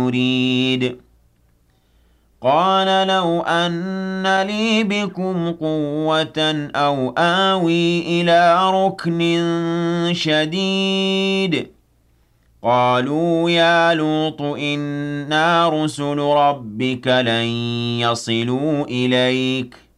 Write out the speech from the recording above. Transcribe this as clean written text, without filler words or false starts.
يُرِيدُ قَالَ لَوْ أَنَّ لِي بِكُمْ قُوَّةً أَوْ آوِي إِلَىٰ رُكْنٍ شَدِيدٍ قَالُوا يَا لُوطُ إِنَّا رُسُلُ رَبِّكَ لَن يَصِلُوا إِلَيْكَ